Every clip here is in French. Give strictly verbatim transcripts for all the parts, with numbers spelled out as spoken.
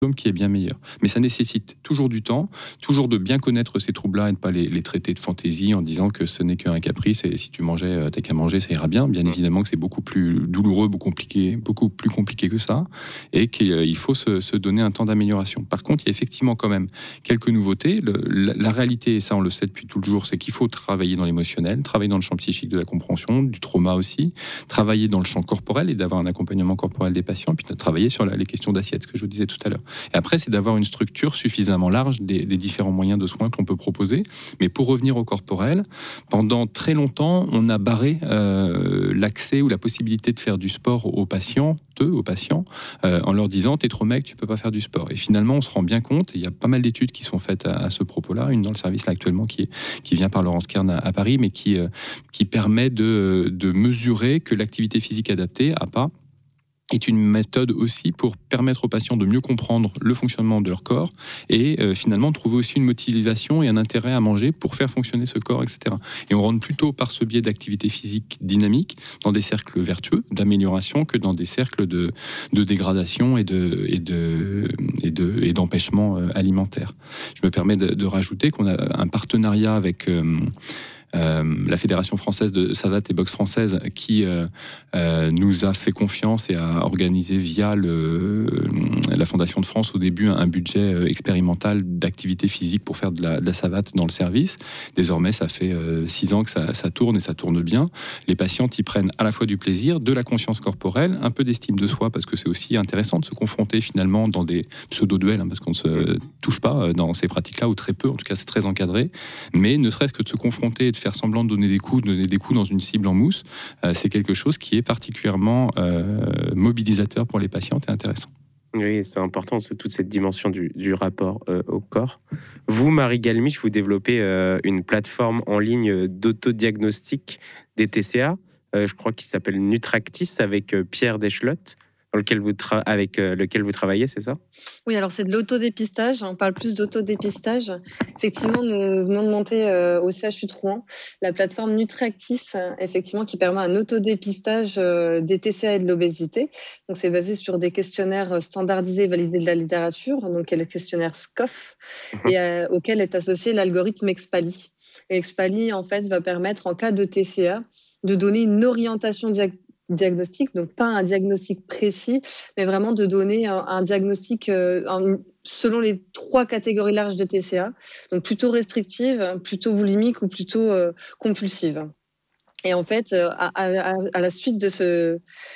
qui est bien meilleur. Mais ça nécessite toujours du temps, toujours de bien connaître ces troubles-là et de ne pas les, les traiter de fantaisie en disant que ce n'est qu'un caprice et si tu mangeais, t'as qu'à manger, ça ira bien. Bien évidemment que c'est beaucoup plus douloureux, beaucoup, compliqué, beaucoup plus compliqué que ça et qu'il faut se, se donner un temps d'amélioration. Par contre, il y a effectivement quand même quelques nouveautés. Le, la, la réalité, et ça on le sait depuis toujours, c'est qu'il faut travailler dans l'émotionnel, travailler dans le champ psychique de la compréhension, du trauma aussi, travailler dans le champ corporel et d'avoir un accompagnement corporel des patients, puis de travailler sur la, les questions d'assiette, ce que je vous disais tout à l'heure. Et après, c'est d'avoir une structure suffisamment large des, des différents moyens de soins qu'on peut proposer. Mais pour revenir au corporel, pendant très longtemps, on a barré euh, l'accès ou la possibilité de faire du sport aux patients, eux, aux patients, euh, en leur disant « t'es trop mec, tu peux pas faire du sport ». Et finalement, on se rend bien compte, il y a pas mal d'études qui sont faites à, à ce propos-là, une dans le service là, actuellement qui, est, qui vient par Laurence Kern à, à Paris, mais qui, euh, qui permet de, de mesurer que l'activité physique adaptée, A P A, est une méthode aussi pour permettre aux patients de mieux comprendre le fonctionnement de leur corps et euh, finalement trouver aussi une motivation et un intérêt à manger pour faire fonctionner ce corps, et cetera. Et on rentre plutôt par ce biais d'activité physique dynamique dans des cercles vertueux d'amélioration que dans des cercles de, de dégradation et, de, et, de, et, de, et d'empêchement euh, alimentaire. Je me permets de, de rajouter qu'on a un partenariat avec... Euh, Euh, la Fédération française de savate et boxe française qui euh, euh, nous a fait confiance et a organisé via le, la Fondation de France au début un budget expérimental d'activité physique pour faire de la, de la savate dans le service. Désormais, ça fait euh, six ans que ça, ça tourne et ça tourne bien. Les patients y prennent à la fois du plaisir, de la conscience corporelle, un peu d'estime de soi parce que c'est aussi intéressant de se confronter finalement dans des pseudo-duels hein, parce qu'on ne se touche pas dans ces pratiques-là ou très peu, en tout cas c'est très encadré, mais ne serait-ce que de se confronter et de faire semblant de donner des coups, de donner des coups dans une cible en mousse, euh, c'est quelque chose qui est particulièrement euh, mobilisateur pour les patients et intéressant. Oui, c'est important, c'est toute cette dimension du, du rapport euh, au corps. Vous, Marie Galmiche, vous développez euh, une plateforme en ligne d'autodiagnostic des T C A, euh, je crois qu'il s'appelle Nutractis, avec euh, Pierre Deschlotte, dans lequel vous tra- avec euh, lequel vous travaillez, c'est ça ? Oui, alors c'est de l'autodépistage. On parle plus d'autodépistage. Effectivement, nous venons de monter euh, au C H U de Rouen la plateforme Nutractis, effectivement, qui permet un autodépistage euh, des T C A et de l'obésité. Donc, c'est basé sur des questionnaires standardisés et validés de la littérature, donc le questionnaire S C O F, mmh. et euh, auquel est associé l'algorithme Expali. Et Expali, en fait, va permettre, en cas de T C A, de donner une orientation diagnostique diagnostic, donc pas un diagnostic précis, mais vraiment de donner un, un diagnostic euh, un, selon les trois catégories larges de T C A, donc plutôt restrictive, plutôt boulimique ou plutôt euh, compulsive. Et en fait, euh, à, à, à la suite de ce,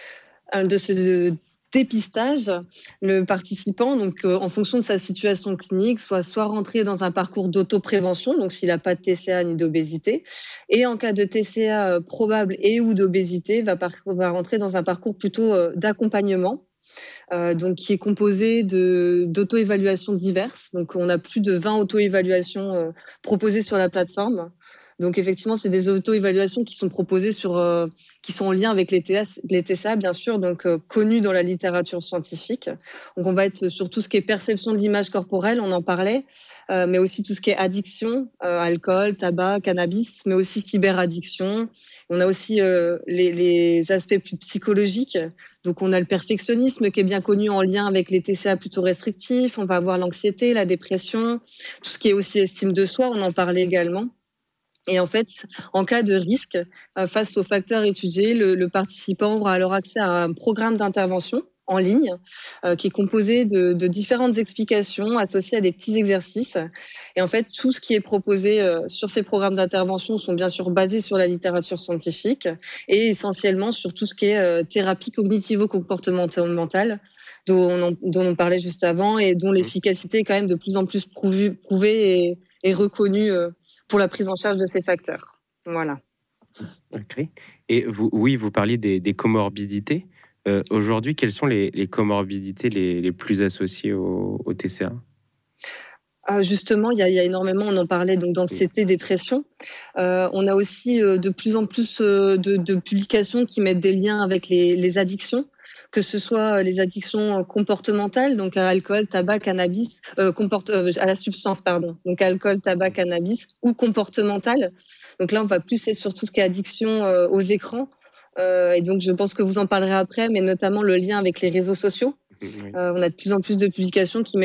de ce de, dépistage, le participant, donc euh, en fonction de sa situation clinique, soit soit rentré dans un parcours d'autoprévention, donc s'il n'a pas de T C A ni d'obésité, et en cas de T C A euh, probable et ou d'obésité, va, par, va rentrer dans un parcours plutôt euh, d'accompagnement. Euh, donc qui est composé de d'auto-évaluations diverses. Donc on a plus de vingt auto-évaluations euh, proposées sur la plateforme. Donc effectivement, c'est des auto-évaluations qui sont proposées sur, euh, qui sont en lien avec les, T S, les T C A, bien sûr, donc euh, connus dans la littérature scientifique. Donc on va être sur tout ce qui est perception de l'image corporelle, on en parlait, euh, mais aussi tout ce qui est addiction, euh, alcool, tabac, cannabis, mais aussi cyberaddiction. On a aussi euh, les, les aspects plus psychologiques. Donc on a le perfectionnisme qui est bien connu en lien avec les T C A plutôt restrictifs. On va avoir l'anxiété, la dépression, tout ce qui est aussi estime de soi, on en parlait également. Et en fait, en cas de risque, face aux facteurs étudiés, le, le participant aura alors accès à un programme d'intervention en ligne euh, qui est composé de, de différentes explications associées à des petits exercices. Et en fait, tout ce qui est proposé euh, sur ces programmes d'intervention sont bien sûr basés sur la littérature scientifique et essentiellement sur tout ce qui est euh, thérapie cognitivo-comportementale dont on, dont on parlait juste avant et dont l'efficacité est quand même de plus en plus prouvée, prouvée et, et reconnue euh, pour la prise en charge de ces facteurs. Voilà. Ok. Et vous, oui, vous parliez des, des comorbidités. Euh, aujourd'hui, quelles sont les, les comorbidités les, les plus associées au, au T C A ? Ah, justement, il y, a, il y a énormément, on en parlait donc d'anxiété, dépression. Euh, on a aussi euh, de plus en plus euh, de, de publications qui mettent des liens avec les, les addictions, que ce soit les addictions comportementales, donc à alcool, tabac, cannabis, euh, comporte, euh, à la substance, pardon, donc alcool, tabac, cannabis, ou comportementales. Donc là, on va plus être sur tout ce qui est addiction euh, aux écrans. Euh, et donc, je pense que vous en parlerez après, mais notamment le lien avec les réseaux sociaux. Oui. Euh, on a de plus en plus de publications qui